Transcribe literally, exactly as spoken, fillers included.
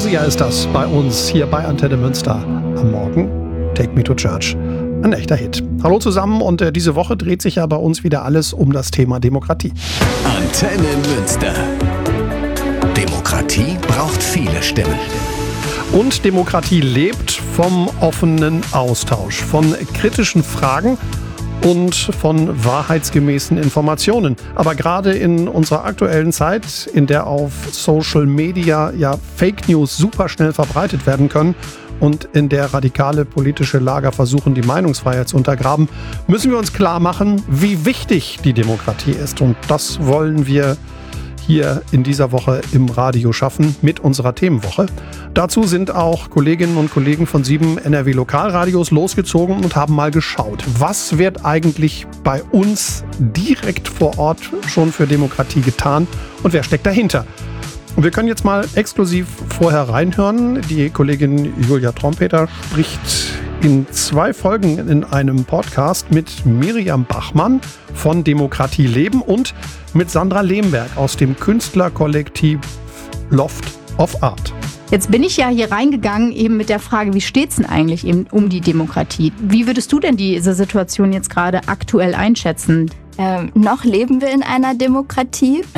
Josia ist das bei uns hier bei Antenne Münster am Morgen. Take Me to Church. Ein echter Hit. Hallo zusammen und äh, diese Woche dreht sich ja bei uns wieder alles um das Thema Demokratie. Antenne Münster. Demokratie braucht viele Stimmen. Und Demokratie lebt vom offenen Austausch, von kritischen Fragen und von wahrheitsgemäßen Informationen. Aber gerade in unserer aktuellen Zeit, in der auf Social Media ja Fake News super schnell verbreitet werden können und in der radikale politische Lager versuchen, die Meinungsfreiheit zu untergraben, müssen wir uns klar machen, wie wichtig die Demokratie ist. Und das wollen wir hier in dieser Woche im Radio schaffen mit unserer Themenwoche. Dazu sind auch Kolleginnen und Kollegen von sieben N R W-Lokalradios losgezogen und haben mal geschaut, was wird eigentlich bei uns direkt vor Ort schon für Demokratie getan und wer steckt dahinter. Und wir können jetzt mal exklusiv vorher reinhören. Die Kollegin Julia Trompeter spricht in zwei Folgen in einem Podcast mit Miriam Bachmann von Demokratie leben und mit Sandra Lehmberg aus dem Künstlerkollektiv Loft of Art. Jetzt bin ich ja hier reingegangen eben mit der Frage, wie steht es denn eigentlich eben um die Demokratie? Wie würdest du denn diese Situation jetzt gerade aktuell einschätzen? Ähm, noch leben wir in einer Demokratie.